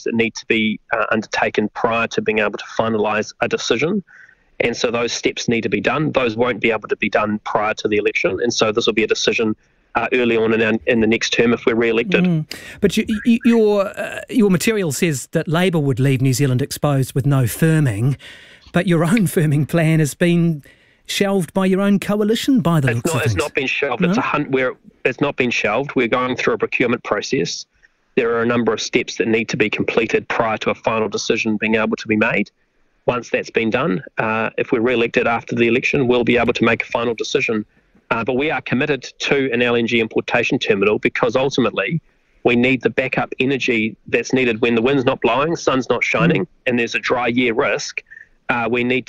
that need to be undertaken prior to being able to finalise a decision. And so those steps need to be done. Those won't be able to be done prior to the election. And so this will be a decision early on in the next term if we're re-elected. But your material says that Labour would leave New Zealand exposed with no firming, but your own firming plan has been shelved by your own coalition by the looks of things. It's not been shelved. No? It's not been shelved. We're going through a procurement process. There are a number of steps that need to be completed prior to a final decision being able to be made. Once that's been done, if we're re-elected after the election, we'll be able to make a final decision. But we are committed to an LNG importation terminal because ultimately we need the backup energy that's needed when the wind's not blowing, sun's not shining, and there's a dry year risk. We need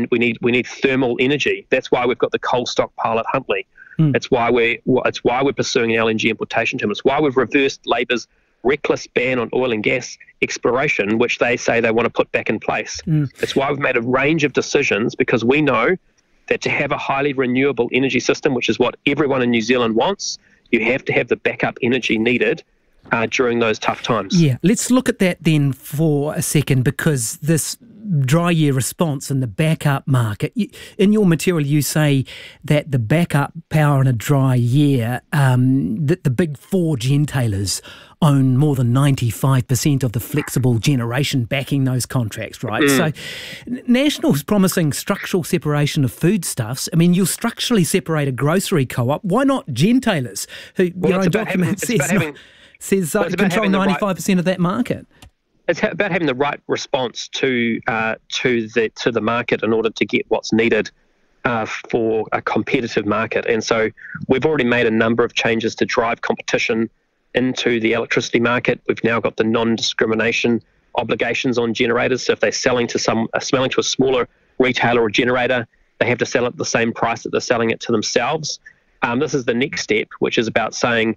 thermal energy. That's why we've got the coal stockpile at Huntly. It's why we're pursuing an LNG importation terminal. It's why we've reversed Labour's reckless ban on oil and gas exploration, which they say they want to put back in place. It's why we've made a range of decisions, because we know that to have a highly renewable energy system, which is what everyone in New Zealand wants, you have to have the backup energy needed during those tough times. Yeah, let's look at that then for a second, because this dry year response and the backup market, in your material you say that the backup power in a dry year, that the big four gentailers own more than 95% of the flexible generation backing those contracts, right? So National's promising structural separation of foodstuffs. I mean, you'll structurally separate a grocery co-op. Why not gentailers, who your own document says control 95% of that market? It's about having the right response to the market in order to get what's needed for a competitive market. And so we've already made a number of changes to drive competition into the electricity market. We've now got the non-discrimination obligations on generators. So if they're selling to a smaller retailer or generator, they have to sell it at the same price that they're selling it to themselves. This is the next step, which is about saying,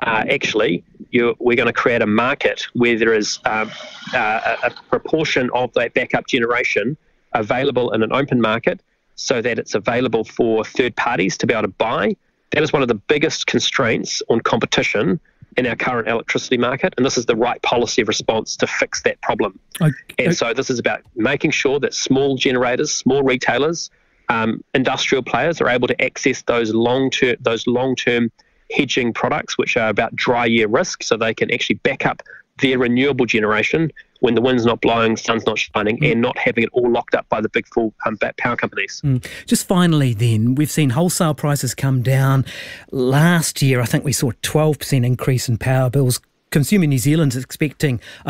we're going to create a market where there is a proportion of that backup generation available in an open market so that it's available for third parties to be able to buy. That is one of the biggest constraints on competition in our current electricity market, and this is the right policy response to fix that problem. So this is about making sure that small generators, small retailers, industrial players are able to access those long-term hedging products, which are about dry year risk, so they can actually back up their renewable generation when the wind's not blowing, sun's not shining, and not having it all locked up by the big four power companies. Just finally then, we've seen wholesale prices come down. Last year, I think we saw a 12% increase in power bills. Consumer New Zealand is expecting a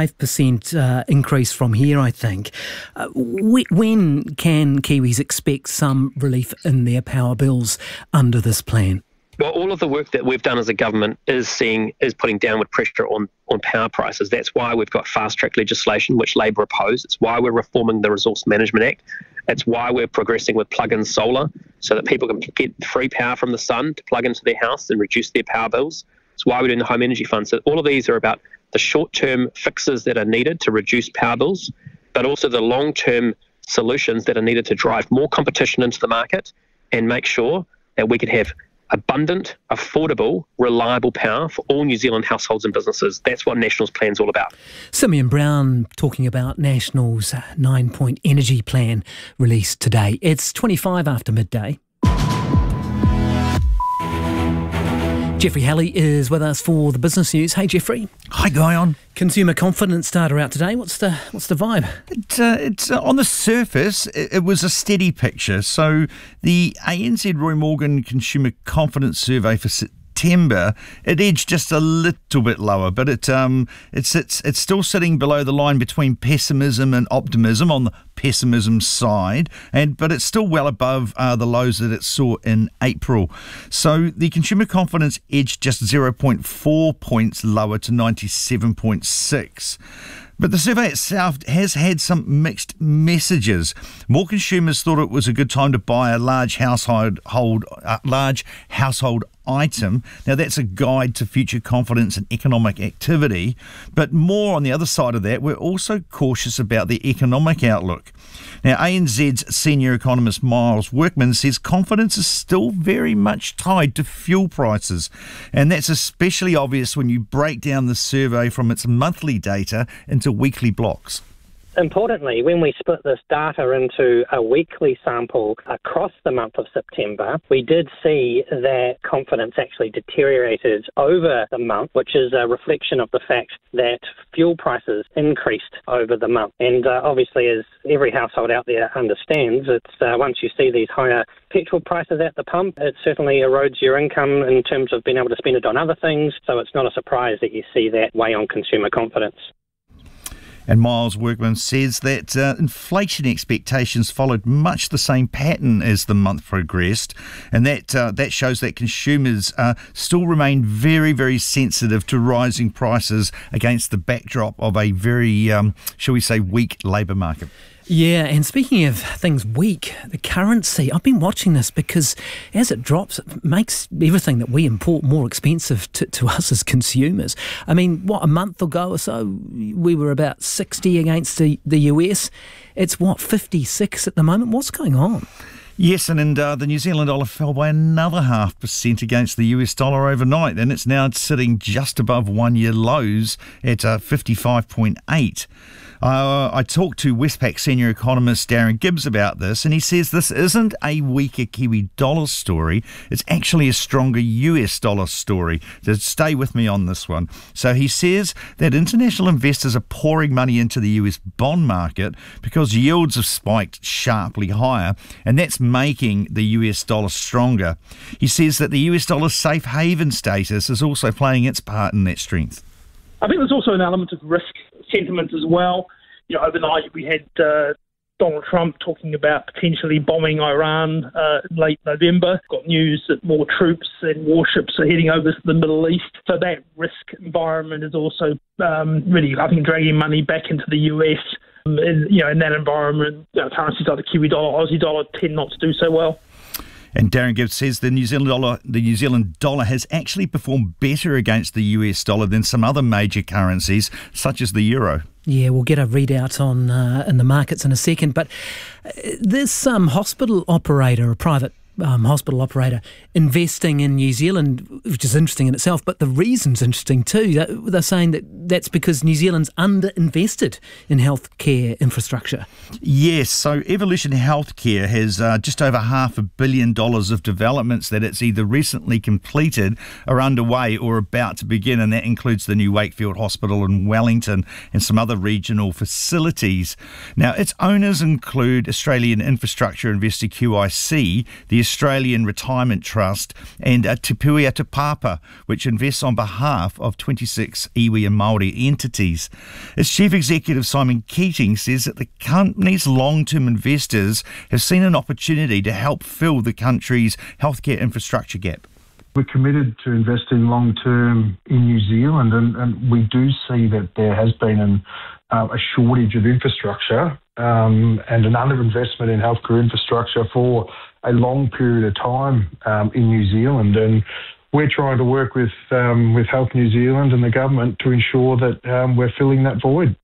5% increase from here, I think. When can Kiwis expect some relief in their power bills under this plan? Well, all of the work that we've done as a government is putting downward pressure on power prices. That's why we've got fast-track legislation, which Labour opposed. It's why we're reforming the Resource Management Act. It's why we're progressing with plug-in solar so that people can get free power from the sun to plug into their house and reduce their power bills. It's why we're doing the Home Energy Fund. So all of these are about the short-term fixes that are needed to reduce power bills, but also the long-term solutions that are needed to drive more competition into the market and make sure that we can have abundant, affordable, reliable power for all New Zealand households and businesses. That's what National's plan's all about. Simeon Brown talking about National's 9-point energy plan released today. It's 25 after midday. Jeffrey Halley is with us for the business news. Hey, Jeffrey. Hi, Guyon. Consumer confidence data out today. What's the vibe? It's on the surface, it was a steady picture. So the ANZ Roy Morgan Consumer Confidence Survey for September, it edged just a little bit lower, but it's still sitting below the line between pessimism and optimism on the pessimism side, but it's still well above the lows that it saw in April. So the consumer confidence edged just 0.4 points lower to 97.6. But the survey itself has had some mixed messages. More consumers thought it was a good time to buy a large household item. Now, that's a guide to future confidence and economic activity. But more on the other side of that, we're also cautious about the economic outlook. Now, ANZ's senior economist Miles Workman says confidence is still very much tied to fuel prices, and that's especially obvious when you break down the survey from its monthly data into weekly blocks. Importantly, when we split this data into a weekly sample across the month of September, we did see that confidence actually deteriorated over the month, which is a reflection of the fact that fuel prices increased over the month. And obviously, as every household out there understands, it's once you see these higher petrol prices at the pump, it certainly erodes your income in terms of being able to spend it on other things. So it's not a surprise that you see that weigh on consumer confidence. And Miles Workman says that inflation expectations followed much the same pattern as the month progressed, and that shows that consumers still remain very, very sensitive to rising prices against the backdrop of a very, shall we say, weak labour market. Yeah, and speaking of things weak, the currency, I've been watching this because as it drops, it makes everything that we import more expensive to us as consumers. I mean, a month ago or so, we were about 60 against the US. It's 56 at the moment. What's going on? Yes, and the New Zealand dollar fell by another 0.5% against the US dollar overnight, and it's now sitting just above one-year lows at 55.8. I talked to Westpac senior economist Darren Gibbs about this, and he says this isn't a weaker Kiwi dollar story, it's actually a stronger US dollar story. So stay with me on this one. So he says that international investors are pouring money into the US bond market because yields have spiked sharply higher, and that's making the US dollar stronger. He says that the US dollar's safe haven status is also playing its part in that strength. I think there's also an element of risk sentiment as well. You know, overnight we had Donald Trump talking about potentially bombing Iran late November. Got news that more troops and warships are heading over to the Middle East. So that risk environment is also really, I think, dragging money back into the US. In that environment, currencies like the Kiwi dollar, Aussie dollar tend not to do so well. And Darren Gibbs says the New Zealand dollar has actually performed better against the US dollar than some other major currencies, such as the euro. Yeah, we'll get a readout on in the markets in a second. But this hospital operator, a private hospital operator, investing in New Zealand, which is interesting in itself, but the reason's interesting too. They're saying that that's because New Zealand's underinvested in healthcare infrastructure. Yes, so Evolution Healthcare has just over $500 million of developments that it's either recently completed or underway or about to begin, and that includes the new Wakefield Hospital in Wellington and some other regional facilities. Now, its owners include Australian infrastructure investor QIC, the Australian Retirement Trust, and Te Puia Te Papa, which invests on behalf of 26 iwi and Māori entities. Its chief executive, Simon Keating, says that the company's long-term investors have seen an opportunity to help fill the country's healthcare infrastructure gap. We're committed to investing long-term in New Zealand, and we do see that there has been a shortage of infrastructure and an underinvestment in healthcare infrastructure for a long period of time in New Zealand, and we're trying to work with Health New Zealand and the government to ensure that we're filling that void.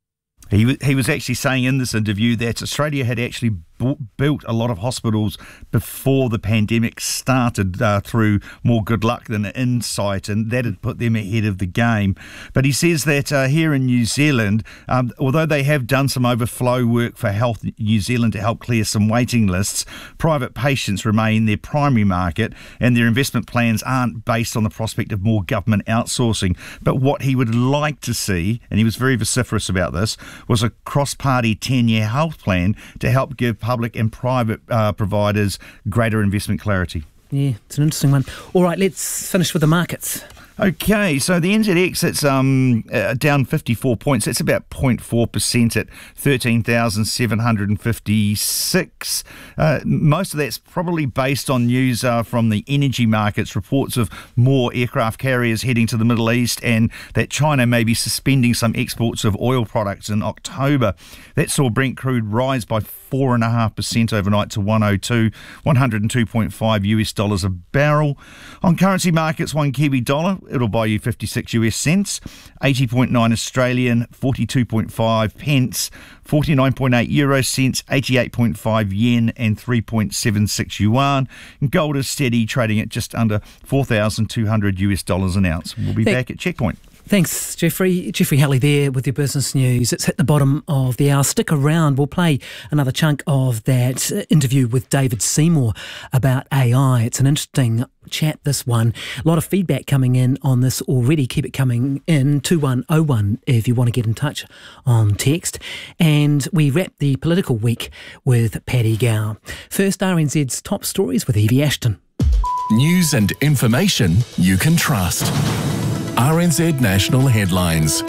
He was actually saying in this interview that Australia had actually built a lot of hospitals before the pandemic started through more good luck than insight, and that had put them ahead of the game. But he says that here in New Zealand, although they have done some overflow work for Health New Zealand to help clear some waiting lists, private patients remain their primary market, and their investment plans aren't based on the prospect of more government outsourcing. But what he would like to see, and he was very vociferous about this, was a cross-party 10-year health plan to help give public and private providers greater investment clarity. Yeah, it's an interesting one. All right, let's finish with the markets. Okay, so the NZX, it's down 54 points. It's about 0.4% at 13,756. Most of that's probably based on news from the energy markets, reports of more aircraft carriers heading to the Middle East, and that China may be suspending some exports of oil products in October. That saw Brent crude rise by 4.5% overnight to 102.5 US dollars a barrel. On currency markets, one Kiwi dollar it'll buy you 56 US cents, 80.9 Australian, 42.5 pence, 49.8 euro cents, 88.5 yen and 3.76 yuan. And gold is steady, trading at just under $4,200 an ounce. We'll be back at Checkpoint. Thanks, Jeffrey. Jeffrey Halley there with your business news. It's hit the bottom of the hour. Stick around. We'll play another chunk of that interview with David Seymour about AI. It's an interesting chat, this one. A lot of feedback coming in on this already. Keep it coming in. 2101 if you want to get in touch on text. And we wrap the political week with Paddy Gow. First, RNZ's top stories with Evie Ashton. News and information you can trust. RNZ National Headlines.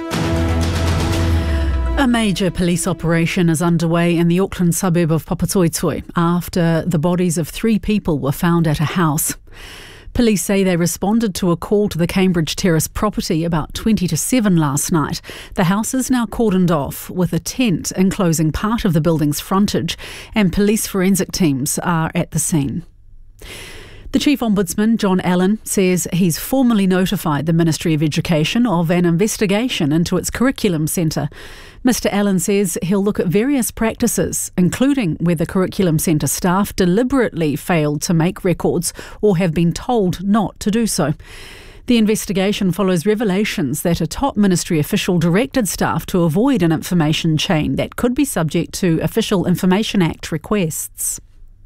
A major police operation is underway in the Auckland suburb of Papatoetoe after the bodies of 3 people were found at a house. Police say they responded to a call to the Cambridge Terrace property about 20 to 7 last night. The house is now cordoned off with a tent enclosing part of the building's frontage, and police forensic teams are at the scene. The Chief Ombudsman, John Allen, says he's formally notified the Ministry of Education of an investigation into its curriculum centre. Mr Allen says he'll look at various practices, including whether curriculum centre staff deliberately failed to make records or have been told not to do so. The investigation follows revelations that a top ministry official directed staff to avoid an information chain that could be subject to Official Information Act requests.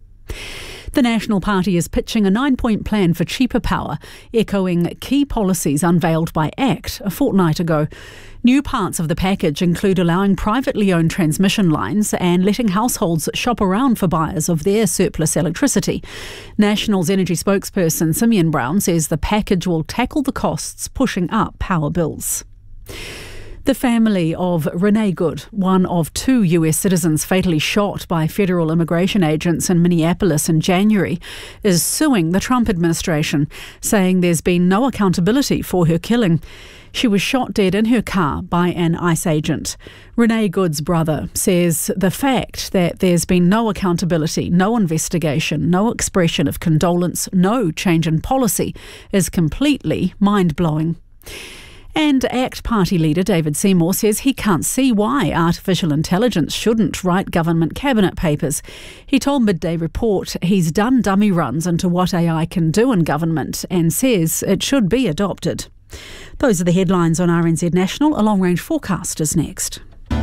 The National Party is pitching a 9-point plan for cheaper power, echoing key policies unveiled by ACT a fortnight ago. New parts of the package include allowing privately owned transmission lines and letting households shop around for buyers of their surplus electricity. National's energy spokesperson Simeon Brown says the package will tackle the costs pushing up power bills. The family of Renee Good, one of 2 US citizens fatally shot by federal immigration agents in Minneapolis in January, is suing the Trump administration, saying there's been no accountability for her killing. She was shot dead in her car by an ICE agent. Renee Good's brother says the fact that there's been no accountability, no investigation, no expression of condolence, no change in policy is completely mind-blowing. And ACT Party leader David Seymour says he can't see why artificial intelligence shouldn't write government cabinet papers. He told Midday Report he's done dummy runs into what AI can do in government and says it should be adopted. Those are the headlines on RNZ National. A long-range forecast is next.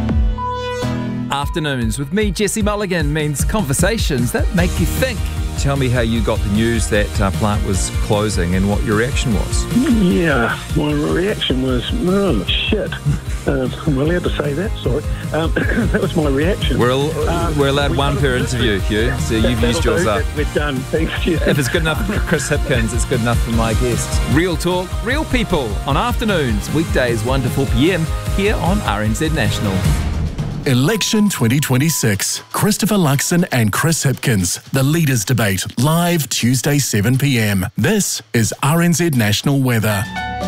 Afternoons with me, Jesse Mulligan, means conversations that make you think. Tell me how you got the news that plant was closing and what your reaction was. Yeah, my reaction was, oh, shit. I'm allowed to say that, sorry. That was my reaction. We're allowed one per interview, Hugh, so you've used yours up. We're done, thanks, Jesse. If it's good enough for Chris Hipkins, it's good enough for my guests. Real talk, real people, on afternoons, weekdays 1 to 4 p.m, here on RNZ National. Election 2026. Christopher Luxon and Chris Hipkins. The Leaders' Debate. Live Tuesday 7 p.m. This is RNZ National Weather.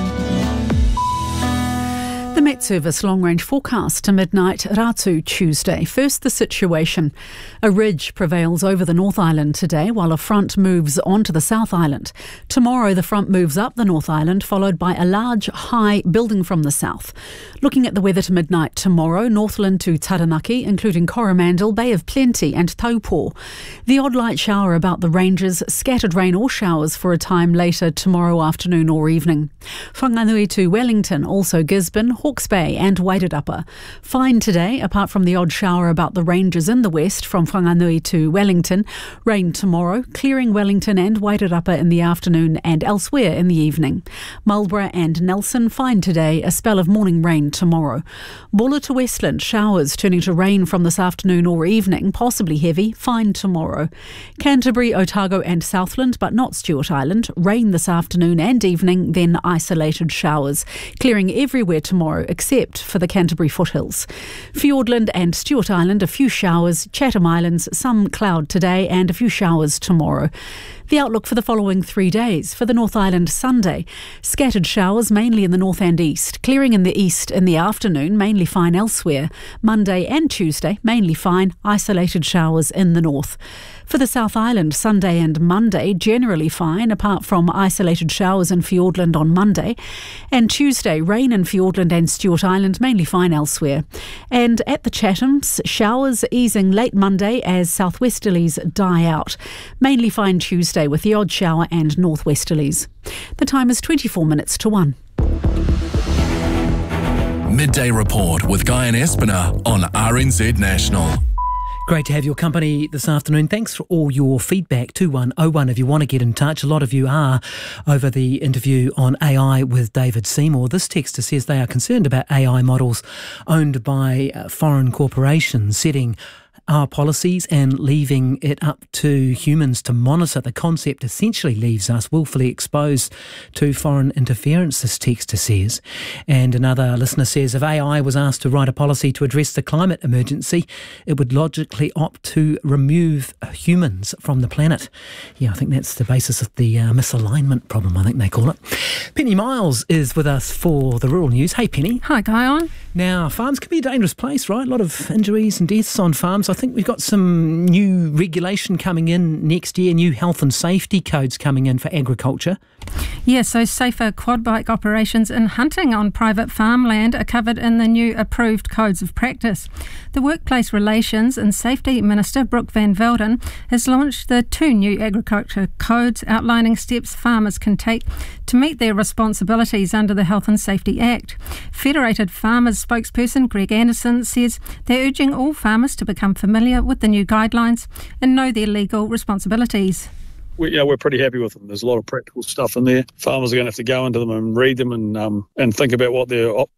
The Met Service long-range forecast to midnight Ratu Tuesday. First, the situation. A ridge prevails over the North Island today while a front moves onto the South Island. Tomorrow, the front moves up the North Island, followed by a large high building from the south. Looking at the weather to midnight tomorrow, Northland to Taranaki, including Coromandel, Bay of Plenty and Taupo. The odd light shower about the ranges, scattered rain or showers for a time later tomorrow afternoon or evening. Whanganui to Wellington, also Gisborne, Hawke's Bay and Wairarapa. Fine today, apart from the odd shower about the ranges in the west from Whanganui to Wellington. Rain tomorrow, clearing Wellington and Wairarapa in the afternoon and elsewhere in the evening. Marlborough and Nelson, fine today, a spell of morning rain tomorrow. Buller to Westland, showers turning to rain from this afternoon or evening, possibly heavy, fine tomorrow. Canterbury, Otago and Southland, but not Stewart Island, rain this afternoon and evening, then isolated showers. Clearing everywhere tomorrow except for the Canterbury foothills. Fiordland and Stewart Island, a few showers. Chatham Islands, some cloud today and a few showers tomorrow. The outlook for the following 3 days. For the North Island, Sunday, scattered showers mainly in the north and east. Clearing in the east in the afternoon, mainly fine elsewhere. Monday and Tuesday, mainly fine, isolated showers in the north. For the South Island, Sunday and Monday, generally fine, apart from isolated showers in Fiordland on Monday. And Tuesday, rain in Fiordland and Stewart Island, mainly fine elsewhere. And at the Chathams, showers easing late Monday as southwesterlies die out. Mainly fine Tuesday with the odd shower and northwesterlies. The time is 24 minutes to 1. Midday Report with Guy and Espiner on RNZ National. Great to have your company this afternoon. Thanks for all your feedback. 2101 if you want to get in touch. A lot of you are over the interview on AI with David Seymour. This texter says they are concerned about AI models owned by foreign corporations setting our policies and leaving it up to humans to monitor. The concept essentially leaves us willfully exposed to foreign interference, this texter says. And another listener says, if AI was asked to write a policy to address the climate emergency, it would logically opt to remove humans from the planet. Yeah, I think that's the basis of the misalignment problem, I think they call it. Penny Miles is with us for the Rural News. Hey, Penny. Hi, Guy. Now, farms can be a dangerous place, right? A lot of injuries and deaths on farms. I think we've got some new regulation coming in next year, new health and safety codes coming in for agriculture. Yeah, so safer quad bike operations and hunting on private farmland are covered in the new approved codes of practice. The Workplace Relations and Safety Minister, Brooke Van Velden, has launched the 2 new agriculture codes outlining steps farmers can take to meet their responsibilities under the Health and Safety Act. Federated Farmers spokesperson Greg Anderson says they're urging all farmers to become familiar with the new guidelines and know their legal responsibilities. We're pretty happy with them. There's a lot of practical stuff in there. Farmers are going to have to go into them and read them and think about what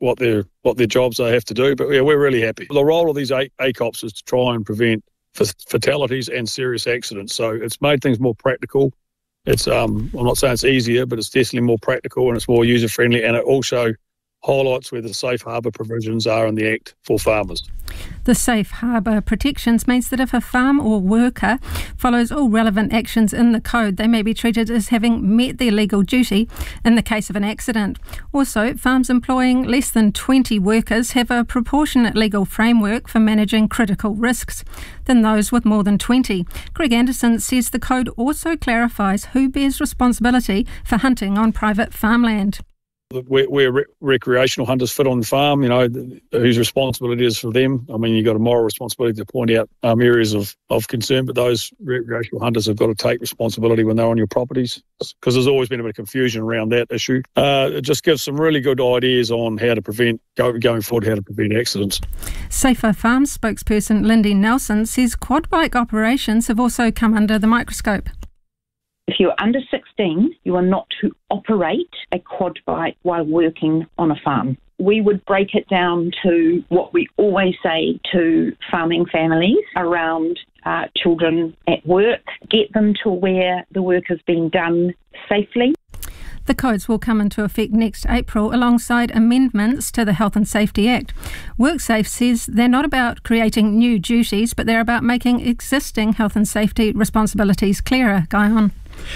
their jobs they have to do. But yeah, we're really happy. The role of these ACOPs is to try and prevent fatalities and serious accidents. So it's made things more practical. It's I'm not saying it's easier, but it's definitely more practical and it's more user friendly. And it also highlights where the safe harbour provisions are in the Act for farmers. The safe harbour protections means that if a farm or worker follows all relevant actions in the code, they may be treated as having met their legal duty in the case of an accident. Also, farms employing less than 20 workers have a proportionate legal framework for managing critical risks than those with more than 20. Greg Anderson says the code also clarifies who bears responsibility for hunting on private farmland. Where recreational hunters fit on the farm, whose responsibility it is for them. I mean, you've got a moral responsibility to point out areas of concern, but those recreational hunters have got to take responsibility when they're on your properties, because there's always been a bit of confusion around that issue. It just gives some really good ideas on how to prevent, going forward, how to prevent accidents. Safer Farms spokesperson Lindy Nelson says quad bike operations have also come under the microscope. If you're under 16, you are not to operate a quad bike while working on a farm. We would break it down to what we always say to farming families around children at work, get them to where the work has been done safely. The codes will come into effect next April alongside amendments to the Health and Safety Act. WorkSafe says they're not about creating new duties, but they're about making existing health and safety responsibilities clearer. Guy on.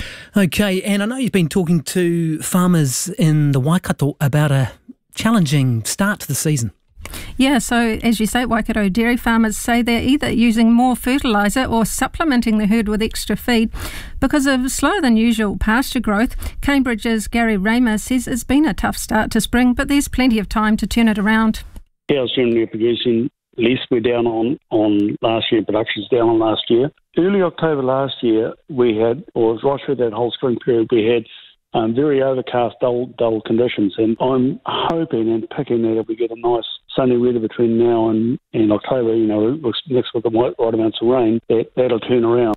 Okay, and I know you've been talking to farmers in the Waikato about a challenging start to the season. Yeah, so as you say, Waikato dairy farmers say they're either using more fertiliser or supplementing the herd with extra feed because of slower than usual pasture growth. Cambridge's Gary Raymer says it's been a tough start to spring, but there's plenty of time to turn it around. Cows generally are producing less. We're down on last year, production's down on last year. Early October last year, we had, or right through that whole spring period, we had very overcast, dull conditions, and I'm hoping and picking that if we get a nice sunny weather between now and October, next with the right amounts of rain, that'll turn around.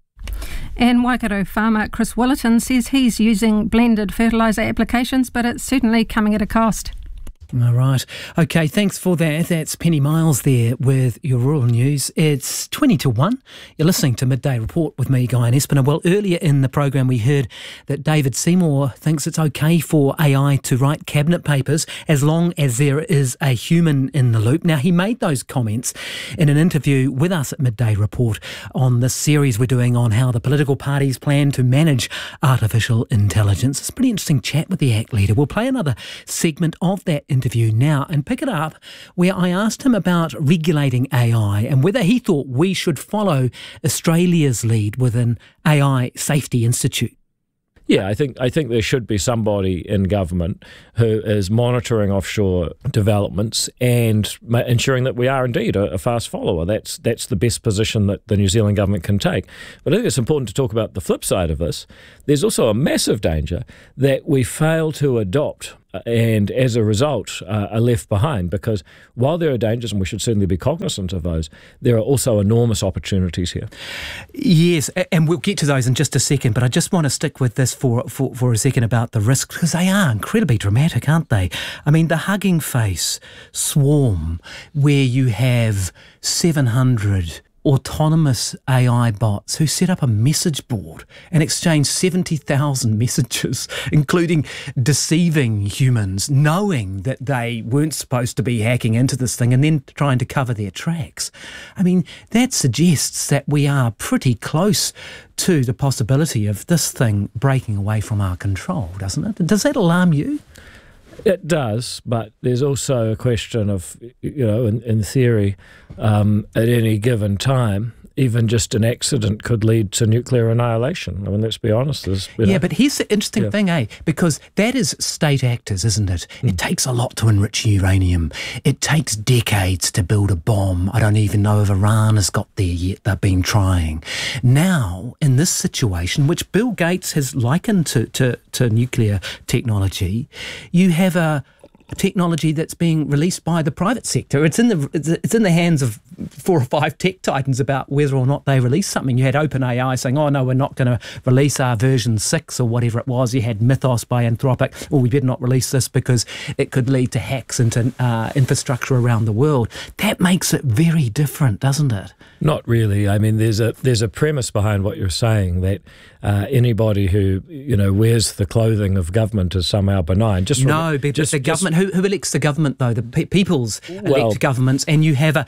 And Waikato farmer Chris Willerton says he's using blended fertiliser applications, but it's certainly coming at a cost. All right. Okay, thanks for that. That's Penny Miles there with your rural news. It's 20 to 1. You're listening to Midday Report with me, Guy Espiner. Well, earlier in the program we heard that David Seymour thinks it's okay for AI to write cabinet papers as long as there is a human in the loop. Now, he made those comments in an interview with us at Midday Report on the series we're doing on how the political parties plan to manage artificial intelligence. It's a pretty interesting chat with the ACT leader. We'll play another segment of that interview now and pick it up where I asked him about regulating AI and whether he thought we should follow Australia's lead with an AI Safety Institute. Yeah, I think there should be somebody in government who is monitoring offshore developments and ensuring that we are indeed a fast follower. That's the best position that the New Zealand government can take. But I think it's important to talk about the flip side of this. There's also a massive danger that we fail to adopt and as a result are left behind, because while there are dangers, and we should certainly be cognizant of those, there are also enormous opportunities here. Yes, and we'll get to those in just a second, but I just want to stick with this for a second about the risks, because they are incredibly dramatic, aren't they? I mean, the Hugging Face swarm, where you have 700 autonomous AI bots who set up a message board and exchange 70,000 messages, including deceiving humans, knowing that they weren't supposed to be hacking into this thing and then trying to cover their tracks. I mean, that suggests that we are pretty close to the possibility of this thing breaking away from our control, doesn't it? Does that alarm you? It does, but there's also a question of, in theory, at any given time, even just an accident could lead to nuclear annihilation. I mean, let's be honest. Yeah, but here's the interesting thing, because that is state actors, isn't it? It takes a lot to enrich uranium. It takes decades to build a bomb. I don't even know if Iran has got there yet. They've been trying. Now, in this situation, which Bill Gates has likened to nuclear technology, you have a technology that's being released by the private sector. It's in the hands of 4 or 5 tech titans about whether or not they release something. You had OpenAI saying, oh no, we're not going to release our version 6 or whatever it was. You had Mythos by Anthropic, we better not release this because it could lead to hacks into infrastructure around the world. That makes it very different, doesn't it? Not really. I mean, there's a premise behind what you're saying that anybody who wears the clothing of government is somehow benign. The government. Who elects the government though? The people's elect governments, and you have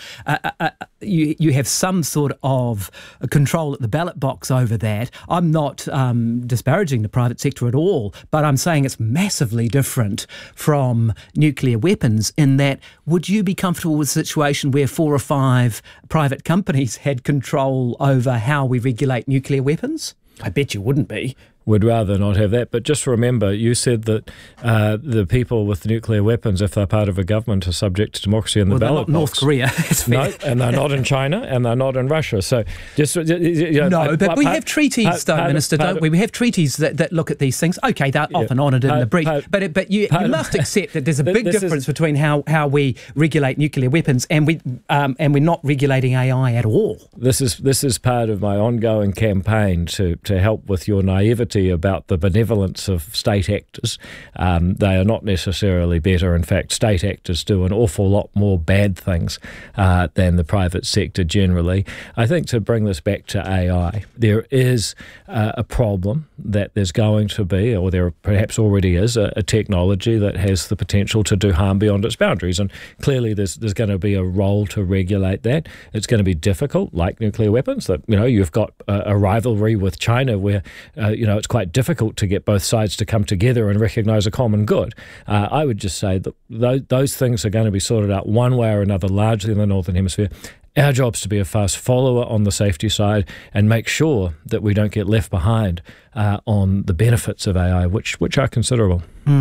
you have some sort of control at the ballot box over that. I'm not disparaging the private sector at all, but I'm saying it's massively different from nuclear weapons. In that, would you be comfortable with a situation where 4 or 5 private companies had control over how we regulate nuclear weapons? I bet you wouldn't be. Would rather not have that. But just remember, you said that the people with nuclear weapons, if they're part of a government, are subject to democracy in the ballot box. North Korea. No, and they're not in China, and they're not in Russia. So just but we have treaties, though, Minister, don't we? We have treaties that look at these things. Okay, they're often honoured in the brief, but you must accept that there's a big difference between how we regulate nuclear weapons and we're not regulating AI at all. This is part of my ongoing campaign to help with your naivety about the benevolence of state actors. They are not necessarily better. In fact, state actors do an awful lot more bad things than the private sector generally. I think to bring this back to AI, there is a problem that there's going to be, or there perhaps already is, a technology that has the potential to do harm beyond its boundaries. And clearly there's going to be a role to regulate that. It's going to be difficult, like nuclear weapons, that, you've got a rivalry with China where, it's quite difficult to get both sides to come together and recognise a common good. I would just say that those things are going to be sorted out one way or another, largely in the Northern Hemisphere. Our job's to be a fast follower on the safety side and make sure that we don't get left behind on the benefits of AI, which are considerable.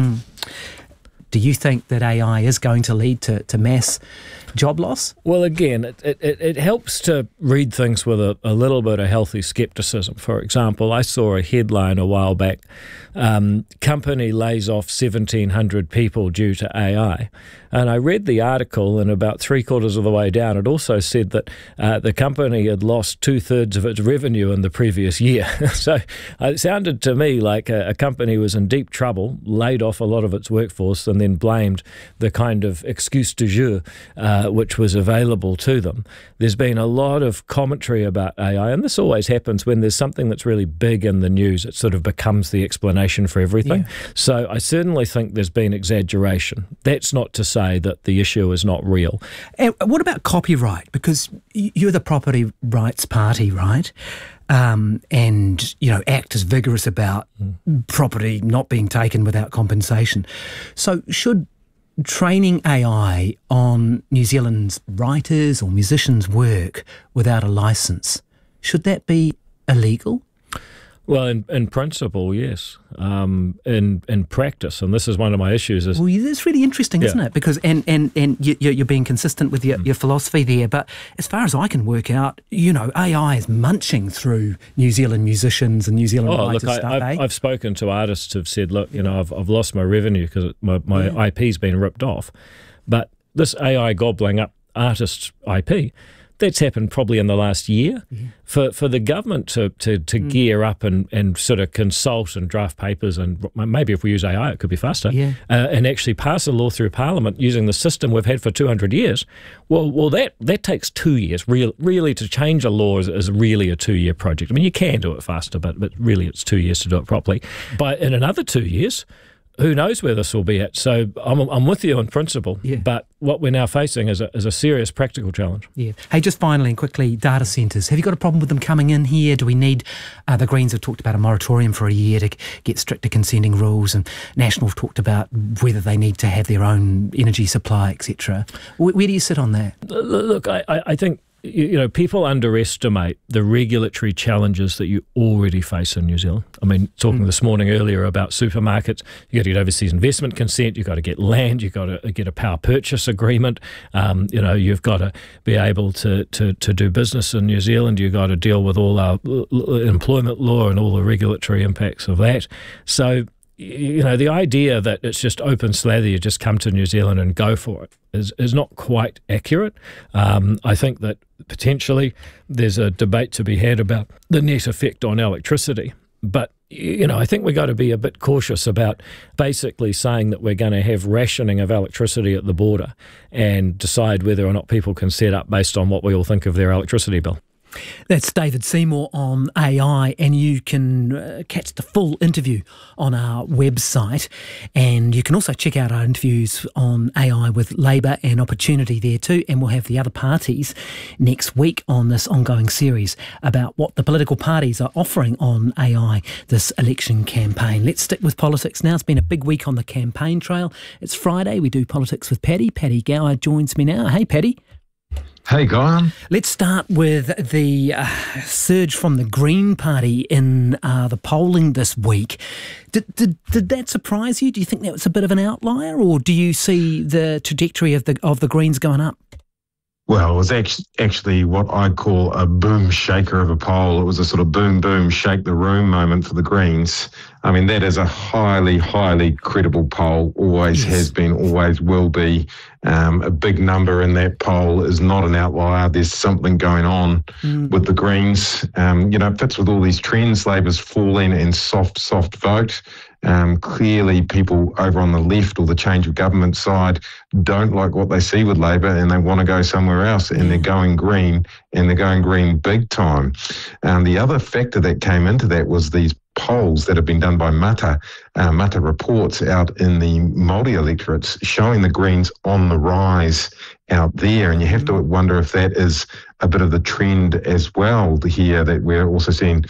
Do you think that AI is going to lead to mass job loss? Well, again, it helps to read things with a little bit of healthy scepticism. For example, I saw a headline a while back, company lays off 1,700 people due to AI. And I read the article, and about 3/4 of the way down, it also said that the company had lost 2/3 of its revenue in the previous year. So it sounded to me like a company was in deep trouble, laid off a lot of its workforce, and then blamed the kind of excuse du jour which was available to them. There's been a lot of commentary about AI, and this always happens when there's something that's really big in the news. It sort of becomes the explanation for everything. Yeah. So I certainly think there's been exaggeration. That's not to say that the issue is not real. And what about copyright? Because you're the property rights party, right? And, you know, ACT is vigorous about property not being taken without compensation. So should training AI on New Zealand's writers or musicians' work without a licence, should that be illegal? Well, in principle, yes. In practice, and this is one of my issues. Is well, that's really interesting, isn't it? Because and you're being consistent with your philosophy there. But as far as I can work out, you know, AI is munching through New Zealand musicians and New Zealand writers. Look, I've spoken to artists who've said, look, you know, I've lost my revenue because my IP's been ripped off. But this AI gobbling up artists' IP, that's happened probably in the last year. For the government to gear up and sort of consult and draft papers, and maybe if we use AI it could be faster, and actually pass a law through Parliament using the system we've had for 200 years, well that takes 2 years. Really to change a law is really a 2-year project. I mean, you can do it faster, but really it's 2 years to do it properly. But in another 2 years, who knows where this will be at? So I'm with you in principle, but what we're now facing is a serious practical challenge. Yeah. Hey, just finally and quickly, data centres. Have you got a problem with them coming in here? Do we need, the Greens have talked about a moratorium for a year to get stricter consenting rules, and National have talked about whether they need to have their own energy supply, etc. Where do you sit on that? Look, I think, you know, people underestimate the regulatory challenges that you already face in New Zealand. I mean, talking this morning earlier about supermarkets, you got to get overseas investment consent, you got to get land, you got to get a power purchase agreement. You know, you've got to be able to do business in New Zealand. You've got to deal with all our employment law and all the regulatory impacts of that. So, you know, the idea that it's just open slather, you just come to New Zealand and go for it is not quite accurate. I think that potentially there's a debate to be had about the net effect on electricity. But, you know, I think we've got to be a bit cautious about basically saying that we're going to have rationing of electricity at the border and decide whether or not people can set up based on what we all think of their electricity bill. That's David Seymour on AI, and you can catch the full interview on our website, and you can also check out our interviews on AI with Labour and Opportunity there too, and we'll have the other parties next week on this ongoing series about what the political parties are offering on AI this election campaign. Let's stick with politics now. It's been a big week on the campaign trail. It's Friday. We do politics with Paddy. Paddy Gower joins me now. Hey, Paddy. Hey, Guy. Let's start with the surge from the Green Party in the polling this week. Did that surprise you? Do you think that was a bit of an outlier, or do you see the trajectory of the Greens going up? Well, it was actually what I call a boom shaker of a poll. It was a sort of boom, boom, shake the room moment for the Greens. I mean, that is a highly, highly credible poll, always has been, always will be. A big number in that poll is not an outlier. There's something going on with the Greens. You know, it fits with all these trends. Labour's falling and soft vote. Clearly, people over on the left or the change of government side don't like what they see with Labour, and they want to go somewhere else, and they're going green, and they're going green big time. The other factor that came into that was these polls that have been done by Mata reports out in the Māori electorates showing the Greens on the rise out there, and you have to wonder if that is a bit of the trend as well here, that we're also seeing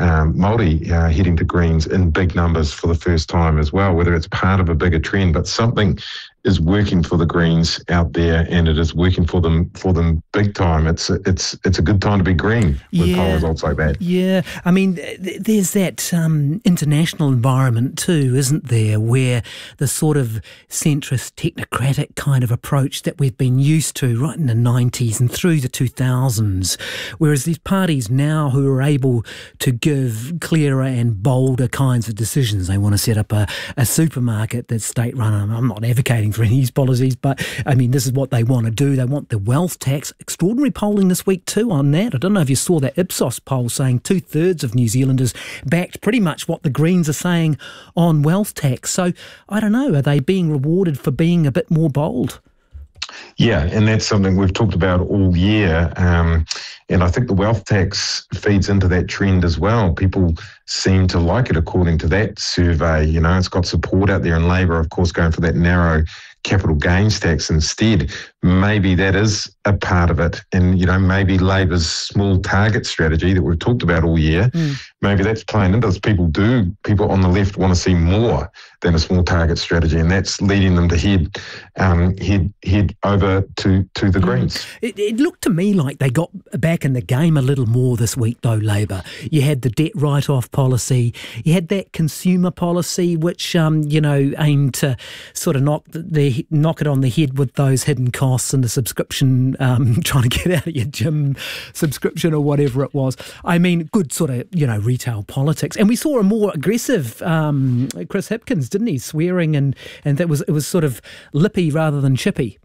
Māori heading to Greens in big numbers for the first time as well, whether it's part of a bigger trend, but something is working for the Greens out there, and it is working for them big time. It's a good time to be green with poll results like that. Yeah, I mean, there's that international environment too, isn't there, where the sort of centrist, technocratic kind of approach that we've been used to right in the 90s and through the 2000s, whereas these parties now who are able to give clearer and bolder kinds of decisions. They want to set up a supermarket that's state-run. I'm not advocating advocating for any policies, but I mean, this is what they want to do. They want the wealth tax. Extraordinary polling this week too on that. I don't know if you saw that Ipsos poll saying 2/3 of New Zealanders backed pretty much what the Greens are saying on wealth tax. So I don't know, are they being rewarded for being a bit more bold? Yeah, and that's something we've talked about all year. And I think the wealth tax feeds into that trend as well. People seem to like it according to that survey. You know, it's got support out there, and Labor, of course, going for that narrow capital gains tax instead. Maybe that is a part of it. And, you know, maybe Labor's small target strategy that we've talked about all year, maybe that's playing into this. People on the left want to see more than a small target strategy, and that's leading them to head over to the Greens. It looked to me like they got back in the game a little more this week, though, Labor. You had the debt write-off policy. You had that consumer policy, which, aimed to sort of knock it on the head with those hidden costs and the subscription, trying to get out of your gym subscription or whatever it was. I mean, good sort of, retail politics. And we saw a more aggressive Chris Hipkins, didn't he, swearing, and it was sort of lippy rather than chippy.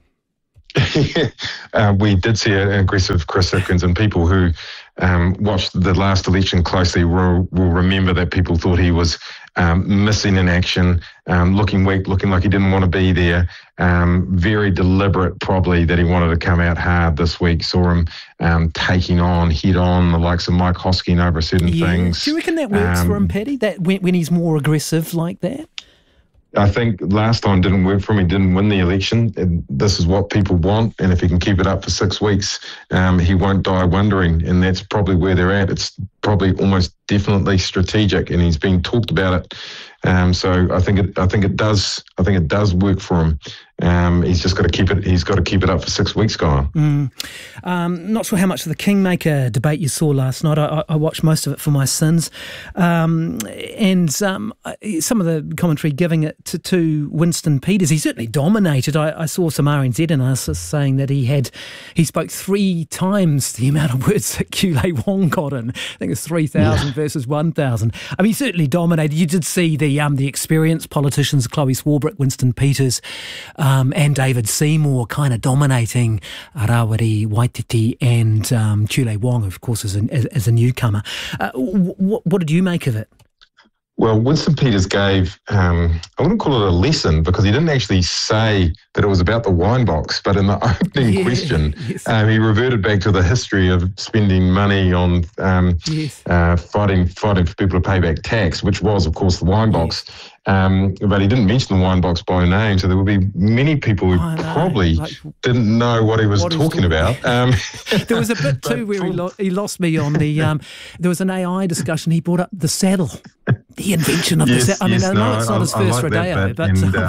We did see an aggressive Chris Hipkins, and people who watched the last election closely will remember that people thought he was missing in action, looking weak, looking like he didn't want to be there. Very deliberate, probably, that he wanted to come out hard this week. Saw him taking on head-on the likes of Mike Hosking over certain things. Do you reckon that works for him, Paddy, that when he's more aggressive like that? I think last time didn't work for him. He didn't win the election. And this is what people want. And if he can keep it up for 6 weeks, he won't die wondering. And that's probably where they're at. It's probably almost definitely strategic, and he's been talked about it. So I think it does work for him. He's just got to keep it. He's got to keep it up for 6 weeks, Guy. Not sure how much of the Kingmaker debate you saw last night. I watched most of it for my sins, and some of the commentary giving it to Winston Peters. He certainly dominated. I saw some RNZ analysis saying that he spoke 3 times the amount of words that Kulei Wong got in. I think it's 3,000 versus 1,000. I mean, he certainly dominated. You did see the experienced politicians, Chloe Swarbrick, Winston Peters, and David Seymour kind of dominating Rawiri Waititi and Kulei Wong, of course, as a newcomer. What did you make of it? Well, Winston Peters gave, I wouldn't call it a lesson, because he didn't actually say that it was about the wine box, but in the opening question, he reverted back to the history of spending money on fighting for people to pay back tax, which was, of course, the wine box. But he didn't mention the wine box by name, so there would be many people who probably didn't know what he was talking about. There was a bit too where he lost me on the. There was an AI discussion. He brought up the saddle, the invention of the saddle. I mean, I know it's not his first rodeo, but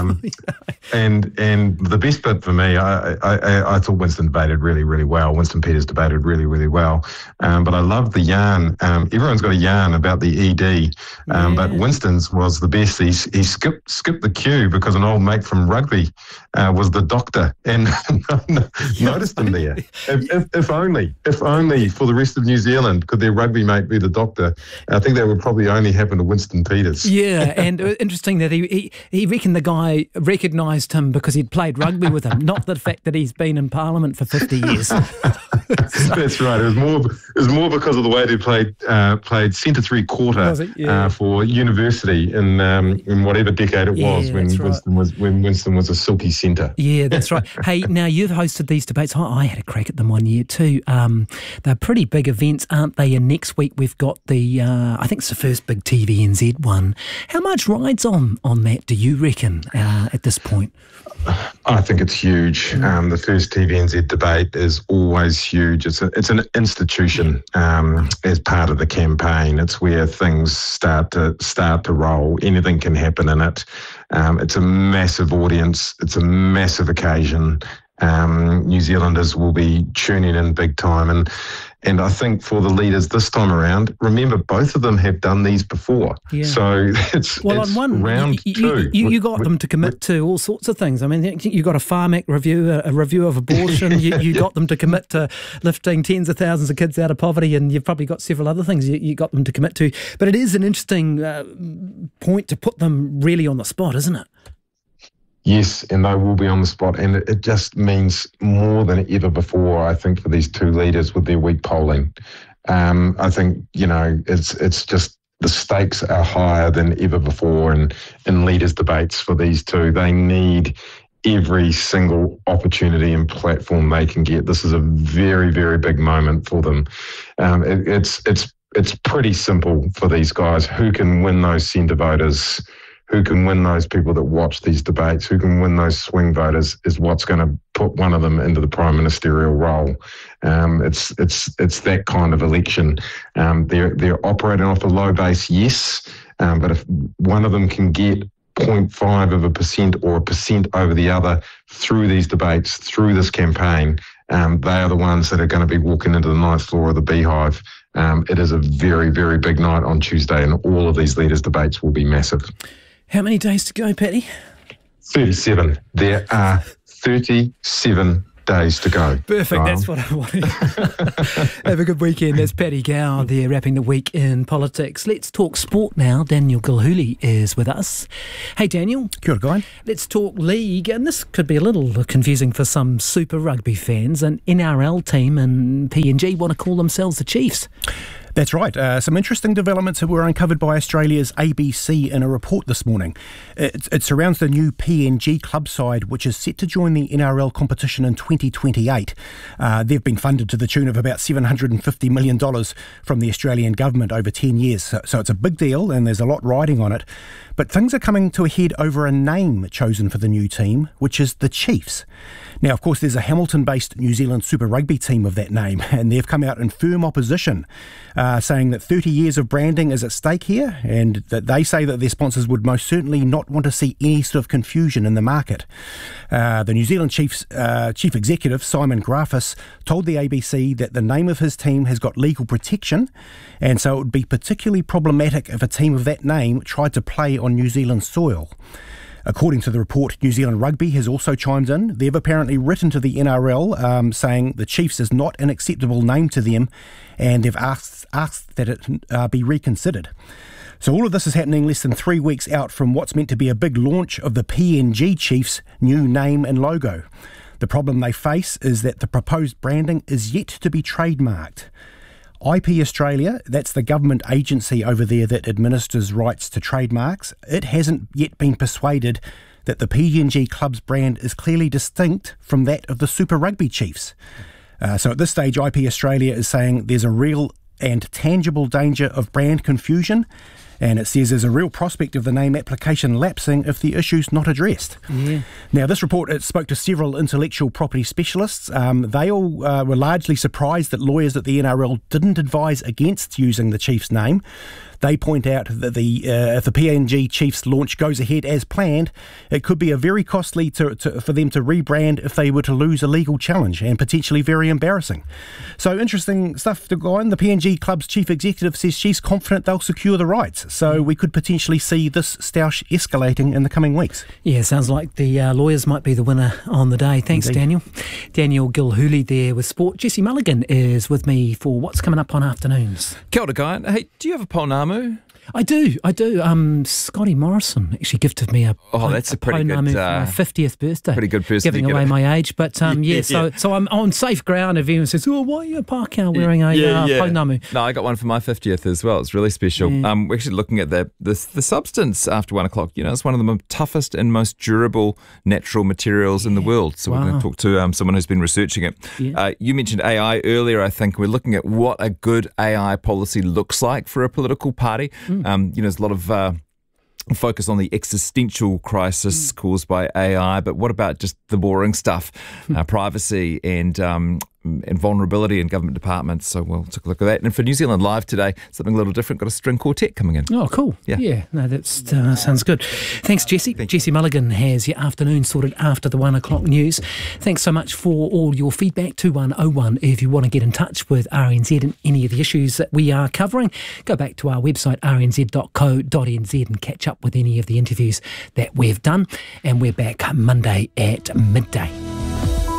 and the best bit for me, I thought Winston debated really, really well. Winston Peters debated really, really well. But I love the yarn. Everyone's got a yarn about the ED, but Winston's was the best. He skipped the queue because an old mate from rugby was the doctor, and noticed him there. If only for the rest of New Zealand could their rugby mate be the doctor. I think that would probably only happen to Winston Peters. Yeah, and interesting that he reckoned the guy recognised him because he'd played rugby with him, not the fact that he's been in Parliament for 50 years. That's right. It was more because of the way they played centre 3/4 for university in whatever decade it was, when Winston was a silky centre. Yeah, that's right. Hey, now you've hosted these debates. I had a crack at them one year too. They're pretty big events, aren't they? And next week we've got the I think it's the first big TVNZ one. How much rides on that, do you reckon, at this point? I think it's huge. The first TVNZ debate is always huge. It's an institution as part of the campaign. It's where things start to roll. Anything can happen in it. It's a massive audience. It's a massive occasion. New Zealanders will be tuning in big time, and I think for the leaders this time around, remember, both of them have done these before. Yeah. So it's on one round 2. You got them to commit to all sorts of things. I mean, you got a Pharmac review, a review of abortion. You got them to commit to lifting tens of thousands of kids out of poverty, and you've probably got several other things you got them to commit to. But it is an interesting point to put them really on the spot, isn't it? Yes, and they will be on the spot, and it just means more than ever before, I think, for these two leaders with their weak polling. I think, it's just the stakes are higher than ever before in leaders' debates for these two. They need every single opportunity and platform they can get. This is a very, very big moment for them. It's pretty simple for these guys. Who can win those centre voters? Who can win those people that watch these debates? Who can win those swing voters is what's going to put one of them into the prime ministerial role. It's that kind of election. They're operating off a low base, yes, but if one of them can get 0.5% or 1% over the other through these debates, through this campaign, they are the ones that are going to be walking into the ninth floor of the Beehive. It is a very, very big night on Tuesday, and all of these leaders' debates will be massive. How many days to go, Paddy? 37. There are 37 days to go. Perfect, that's what I wanted. Have a good weekend. That's Paddy Gow there, wrapping the week in politics. Let's talk sport now. Daniel Gilhooly is with us. Hey, Daniel. Kia ora, Guy. Let's talk league, and this could be a little confusing for some Super Rugby fans. An NRL team and PNG want to call themselves the Chiefs. That's right. Some interesting developments that were uncovered by Australia's ABC in a report this morning. It surrounds the new PNG club side, which is set to join the NRL competition in 2028. They've been funded to the tune of about $750 million from the Australian government over 10 years. So it's a big deal, and there's a lot riding on it. But things are coming to a head over a name chosen for the new team, which is the Chiefs. Now, of course, there's a Hamilton-based New Zealand Super Rugby team of that name, and they've come out in firm opposition, saying that 30 years of branding is at stake here, and that they say that their sponsors would most certainly not want to see any sort of confusion in the market. The New Zealand Chiefs chief executive, Simon Grafis, told the ABC that the name of his team has got legal protection, and so it would be particularly problematic if a team of that name tried to play on New Zealand soil. According to the report, New Zealand Rugby has also chimed in. They've apparently written to the NRL saying the Chiefs is not an acceptable name to them, and they've asked that it be reconsidered. So all of this is happening less than 3 weeks out from what's meant to be a big launch of the PNG Chiefs' new name and logo. The problem they face is that the proposed branding is yet to be trademarked. IP Australia, that's the government agency over there that administers rights to trademarks, it hasn't yet been persuaded that the PNG club's brand is clearly distinct from that of the Super Rugby Chiefs. So at this stage, IP Australia is saying there's a real and tangible danger of brand confusion, and it says there's a real prospect of the name application lapsing if the issue's not addressed. Yeah. Now, this report spoke to several intellectual property specialists. They all were largely surprised that lawyers at the NRL didn't advise against using the Chiefs name. They point out that if the PNG Chiefs launch goes ahead as planned, it could be a very costly for them to rebrand if they were to lose a legal challenge, and potentially very embarrassing. So interesting stuff to go on. The PNG club's chief executive says she's confident they'll secure the rights. So we could potentially see this stoush escalating in the coming weeks. Yeah, sounds like the lawyers might be the winner on the day. Thanks, indeed. Daniel. Daniel Gilhooly there with sport. Jesse Mulligan is with me for what's coming up on Afternoons. Kia ora, Guy. Hey, do you have a Pounamu? I do. Scotty Morrison actually gifted me that's a pretty good for my 50th birthday. Pretty good person. Giving away my age, but so I'm on safe ground if anyone says, "Oh, why are you a parka wearing a Pounamu?" No, I got one for my 50th as well. It's really special. We're actually looking at the substance after 1 o'clock. It's one of the toughest and most durable natural materials in the world. So we're going to talk to someone who's been researching it. Yeah. You mentioned AI earlier. I think we're looking at what a good AI policy looks like for a political party. There's a lot of focus on the existential crisis caused by AI, but what about just the boring stuff, privacy and vulnerability in government departments? So we'll take a look at that. And for New Zealand Live today, something a little different, got a string quartet coming in. Oh, cool. Yeah, no, that sounds good. Thanks, Jesse. Jesse Mulligan has your afternoon sorted after the 1 o'clock news. Thanks so much for all your feedback. 2101 if you want to get in touch with RNZ and any of the issues that we are covering. Go back to our website, rnz.co.nz, and catch up with any of the interviews that we've done. And we're back Monday at midday.